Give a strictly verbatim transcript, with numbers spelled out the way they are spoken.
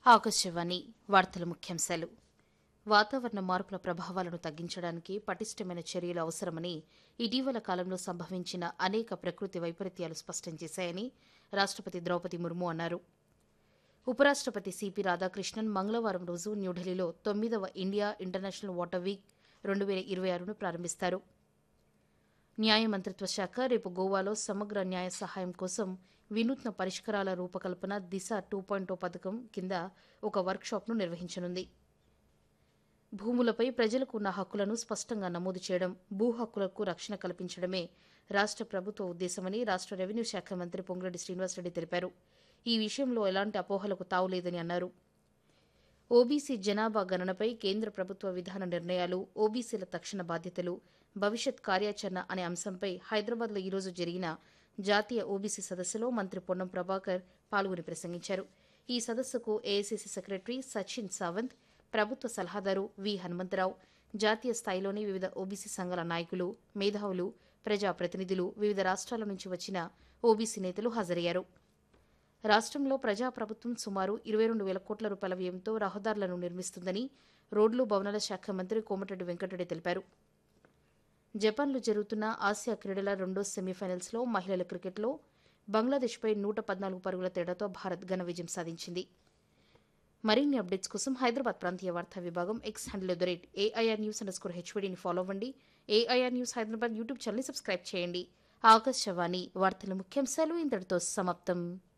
ఆకాశవాణి వార్తల ముఖ్యాంశాలు. వాతావరణ మార్పుల ప్రభావాలను తగ్గించడానికి పటిష్టమైన చర్యలు అవసరమని ఇటీవల కాలంలో సంభవించిన అనేక ప్రకృతి వైపరీత్యాలు స్పష్టం చేశాయని రాష్టపతి ద్రౌపది ముర్ము అన్నారు. ఉపరాష్టపతి సిపి రాధాకృష్ణన్ మంగళవారం రోజు న్యూఢిల్లీలో తొమ్మిదవ ఇండియా ఇంటర్నేషనల్ వాటర్ వీక్ రెండు వేల ఇరవై ఆరును ప్రారంభిస్తారు. న్యాయ మంత్రిత్వ శాఖ రేపు గోవాలో సమగ్ర న్యాయ సహాయం కోసం వినూత్న పరిష్కారాల రూపకల్పన దిశ టూ పాయింట్ పథకం కింద ఒక వర్క్షాప్ను నిర్వహించనుంది. భూములపై ప్రజలకు ఉన్న హక్కులను స్పష్టంగా నమోదు చేయడం, భూ హక్కులకు రక్షణ కల్పించడమే రాష్ట ప్రభుత్వ ఉద్దేశమని రాష్ట రెవెన్యూ శాఖ మంత్రి పొంగులేటి శ్రీనివాసరెడ్డి తెలిపారు. ఈ విషయంలో ఎలాంటి అపోహలకు తావులేదని అన్నారు. ఓబీసీ జనాభా గణనపై కేంద్ర ప్రభుత్వ విధాన నిర్ణయాలు, ఓబీసీల తక్షణ బాధ్యతలు, భవిష్యత్ కార్యాచరణ అనే అంశంపై హైదరాబాద్లో ఈరోజు జరిగిన జాతీయ ఓబీసీ సదస్సులో మంత్రి పొన్నం ప్రభాకర్ పాల్గొని ప్రసంగించారు. ఈ సదస్సుకు ఏఐసీసీ సెక్రటరీ సచిన్ సావంత్, ప్రభుత్వ సలహాదారు వి హనుమంతరావు, జాతీయ స్థాయిలోని వివిధ ఓబీసీ సంఘాల నాయకులు, మేధావులు, ప్రజాప్రతినిధులు, వివిధ రాష్ట్రాల నుంచి వచ్చిన ఓబీసీ నేతలు హాజరయ్యారు. రాష్ట్రంలో ప్రజాప్రభుత్వం సుమారు ఇరవై రెండు వేల కోట్ల రూపాయల వ్యయంతో రహదారులను నిర్మిస్తుందని రోడ్లు, భవనాల శాఖ మంత్రి కోమటిరెడ్డి వెంకటరెడ్డి తెలిపారు. జపాన్లో జరుగుతున్న ఆసియా క్రీడల రెండో సెమీఫైనల్స్లో మహిళల క్రికెట్లో బంగ్లాదేశ్పై నూట పద్నాలుగు పరుగుల తేడాతో భారత్ ఘన విజయం సాధించింది. మరిన్ని అప్డేట్స్ కోసం హైదరాబాద్ ప్రాంతీయ వార్తా విభాగం X handle at the rate AIR news under score హెచ్వీడీని follow అవ్వండి. ఏఐఆర్ న్యూస్ హైదరాబాద్ యూట్యూబ్ ఛానల్ని సబ్స్క్రైబ్ చేయండి. ఆకాశవాణి వార్తల ముఖ్యాంశాలు ఇంతటితో సమాప్తం.